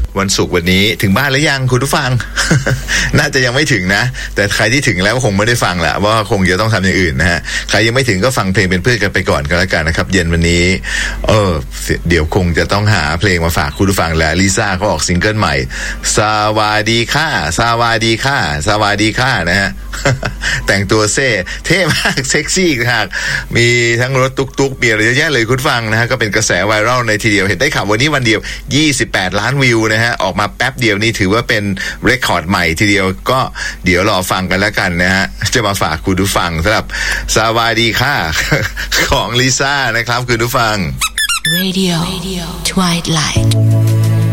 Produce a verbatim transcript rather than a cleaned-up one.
วันศุกร์วันนี้ถึงบ้านหรือยังคุณผู้ฟัง น่าจะยังไม่ถึงนะแต่ใครที่ถึงแล้วคงไม่ได้ฟังแหละว่าคงจะต้องทำอย่างอื่นนะฮะใครยังไม่ถึงก็ฟังเพลงเป็นเพื่อนกันไปก่อนก็แล้วกันนะครับเย็นวันนี้เออเดี๋ยวคงจะต้องหาเพลงมาฝากคุณผู้ฟังแล้วลิซ่าเขาออกซิงเกิลใหม่สวัสดีค่ะสวัสดีค่ะสวัสดีค่ะนะฮะ แต่งตัวเซ่เท่มากเซ็กซี่ครับมีทั้งรถตุ๊กๆมีอะไรเยอะแยะเลยคุณฟังนะฮะก็เป็นกระแสไวรัลในทีเดียวเห็นได้ข่าววันนี้วันเดียวยี่สิบแปดล้านวิวนะฮะออกมาแป๊บเดียวนี่ถือว่าเป็นเรคคอร์ดใหม่ทีเดียวก็เดี๋ยวรอฟังกันแล้วกันนะฮะจะมาฝากคุณผู้ฟังสำหรับสวัสดีค่ะ ของลิซ่านะครับคุณผู้ฟัง Radio Twilight